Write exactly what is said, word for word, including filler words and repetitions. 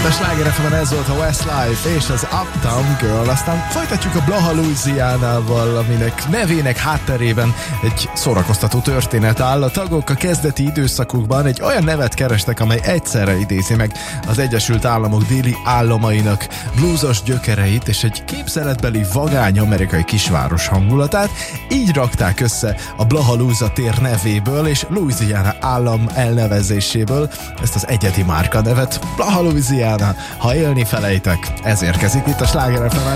A Sláger ef emen ez volt a Westlife és az Uptown Girl. Aztán folytatjuk a Blaha Louisianával, aminek nevének hátterében egy szórakoztató történet áll. A tagok a kezdeti időszakukban egy olyan nevet kerestek, amely egyszerre idézi meg az Egyesült Államok déli államainak bluesos gyökereit és egy képzeletbeli vagány amerikai kisváros hangulatát. Így rakták össze a Blaha Louisa tér nevéből és Louisiana állam elnevezéséből ezt az egyedi márka nevet, Blaha Louisiana. Ha élni felejtek, ez érkezik itt a Sláger ef emen.